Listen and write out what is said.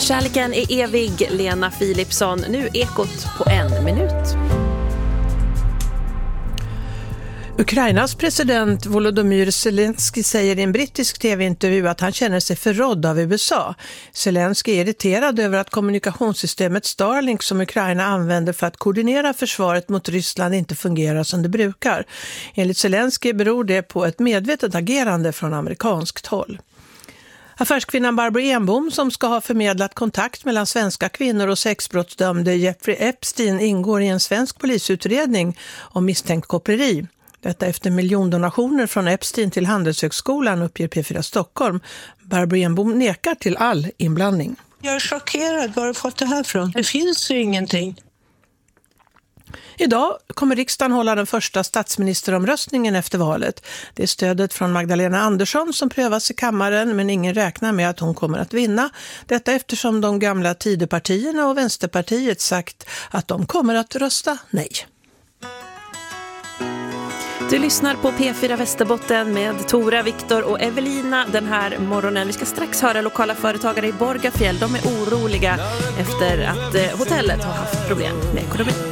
Kärleken är evig, Lena Philipsson. Nu Ekot på 1 minut. Ukrainas president Volodymyr Zelensky säger i en brittisk tv-intervju att han känner sig förrådd av USA. Zelensky är irriterad över att kommunikationssystemet Starlink som Ukraina använder för att koordinera försvaret mot Ryssland inte fungerar som det brukar. Enligt Zelensky beror det på ett medvetet agerande från amerikanskt håll. Affärskvinnan Barbro Enbom, som ska ha förmedlat kontakt mellan svenska kvinnor och sexbrottsdömde Jeffrey Epstein, ingår i en svensk polisutredning om misstänkt koppleri. Detta efter miljondonationer från Epstein till Handelshögskolan, uppger P4 Stockholm. Barbro Enbom nekar till all inblandning. Jag är chockerad. Var har du fått det här från? Det finns ju ingenting. Idag kommer riksdagen hålla den första statsministeromröstningen efter valet. Det är stödet från Magdalena Andersson som prövas i kammaren, men ingen räknar med att hon kommer att vinna. Detta eftersom de gamla Tidöpartierna och Vänsterpartiet sagt att de kommer att rösta nej. Du lyssnar på P4 Västerbotten med Tora, Viktor och Evelina den här morgonen. Vi ska strax höra lokala företagare i Borgafjäll. De är oroliga efter att hotellet har haft problem med ekonomin.